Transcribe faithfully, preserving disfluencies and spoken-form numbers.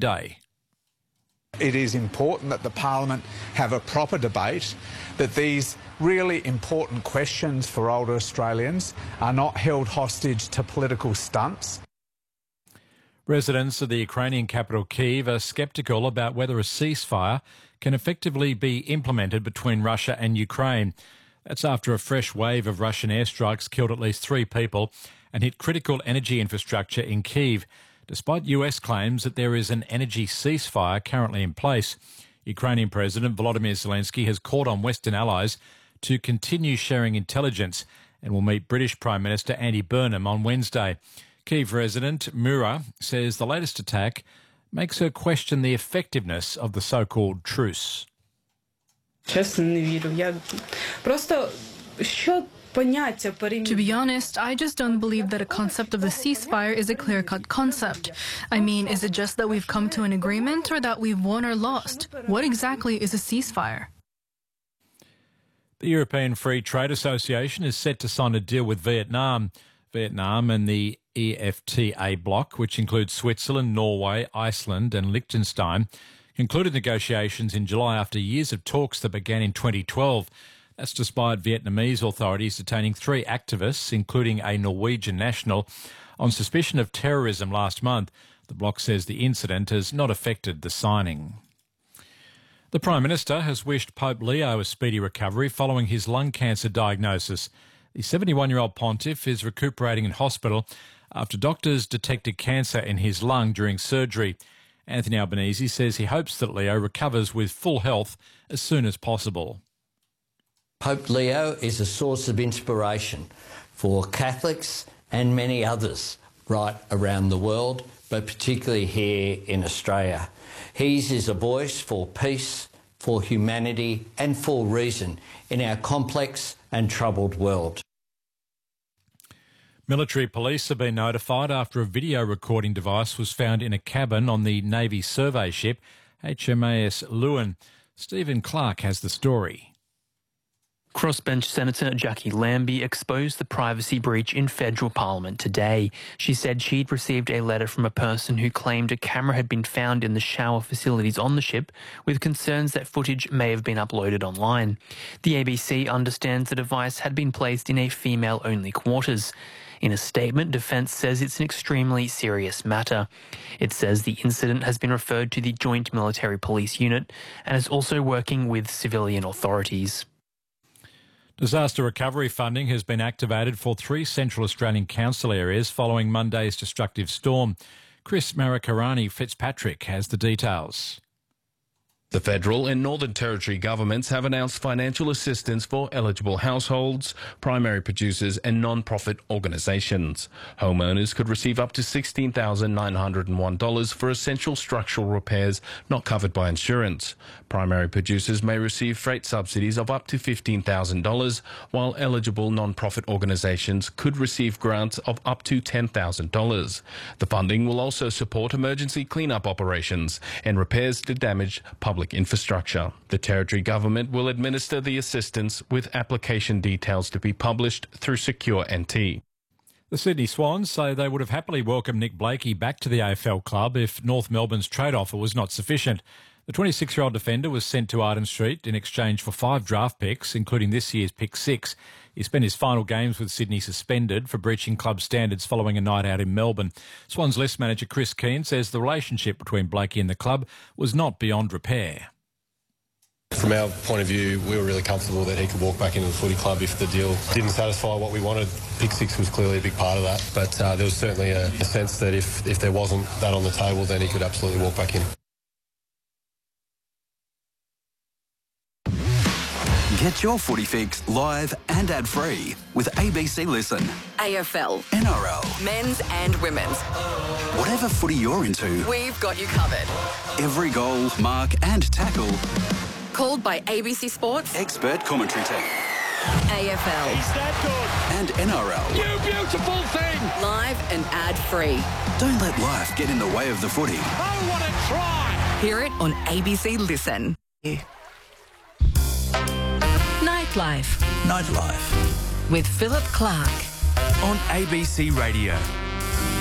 day. It is important that the Parliament have a proper debate, that these really important questions for older Australians are not held hostage to political stunts. Residents of the Ukrainian capital Kyiv are sceptical about whether a ceasefire can effectively be implemented between Russia and Ukraine. That's after a fresh wave of Russian airstrikes killed at least three people and hit critical energy infrastructure in Kyiv, despite U S claims that there is an energy ceasefire currently in place. Ukrainian President Volodymyr Zelensky has called on Western allies to continue sharing intelligence and will meet British Prime Minister Andy Burnham on Wednesday. Kyiv resident Mura says the latest attack makes her question the effectiveness of the so-called truce. Чесно, не вірю. Я просто що To be honest, I just don't believe that a concept of a ceasefire is a clear-cut concept. I mean, is it just that we've come to an agreement or that we've won or lost? What exactly is a ceasefire? The European Free Trade Association is set to sign a deal with Vietnam. Vietnam and the E F T A bloc, which includes Switzerland, Norway, Iceland and Liechtenstein, concluded negotiations in July after years of talks that began in twenty twelve. That's despite Vietnamese authorities detaining three activists, including a Norwegian national, on suspicion of terrorism last month. The bloc says the incident has not affected the signing. The Prime Minister has wished Pope Leo a speedy recovery following his lung cancer diagnosis. The seventy-one-year-old pontiff is recuperating in hospital after doctors detected cancer in his lung during surgery. Anthony Albanese says he hopes that Leo recovers with full health as soon as possible. Pope Leo is a source of inspiration for Catholics and many others right around the world, but particularly here in Australia. His is a voice for peace, for humanity and for reason in our complex and troubled world. Military police have been notified after a video recording device was found in a cabin on the Navy survey ship H M A S Lewin. Stephen Clark has the story. Crossbench Senator Jackie Lambie exposed the privacy breach in federal parliament today. She said she'd received a letter from a person who claimed a camera had been found in the shower facilities on the ship, with concerns that footage may have been uploaded online. The A B C understands the device had been placed in a female-only quarters. In a statement, Defence says it's an extremely serious matter. It says the incident has been referred to the Joint Military Police Unit and is also working with civilian authorities. Disaster recovery funding has been activated for three Central Australian council areas following Monday's destructive storm. Chris Marakarani Fitzpatrick has the details. The federal and Northern Territory governments have announced financial assistance for eligible households, primary producers and non-profit organisations. Homeowners could receive up to sixteen thousand nine hundred one dollars for essential structural repairs not covered by insurance. Primary producers may receive freight subsidies of up to fifteen thousand dollars, while eligible non-profit organisations could receive grants of up to ten thousand dollars. The funding will also support emergency clean-up operations and repairs to damaged public infrastructure. The Territory Government will administer the assistance with application details to be published through Secure N T. The Sydney Swans say they would have happily welcomed Nick Blakey back to the A F L club if North Melbourne's trade offer was not sufficient. The twenty-six-year-old defender was sent to Arden Street in exchange for five draft picks, including this year's pick six. He spent his final games with Sydney suspended for breaching club standards following a night out in Melbourne. Swans list manager Chris Keane says the relationship between Blakey and the club was not beyond repair. From our point of view, we were really comfortable that he could walk back into the footy club if the deal didn't satisfy what we wanted. Pick six was clearly a big part of that, but uh, there was certainly a, a sense that if, if there wasn't that on the table, then he could absolutely walk back in. Get your footy fix live and ad-free with A B C Listen. A F L, N R L, men's and women's. Whatever footy you're into, we've got you covered. Every goal, mark and tackle. Called by A B C Sports expert commentary team. A F L. Is that good? And N R L. You beautiful thing! Live and ad-free. Don't let life get in the way of the footy. I want to try! Hear it on A B C Listen. Yeah. Nightlife. Nightlife. With Philip Clark. On A B C Radio.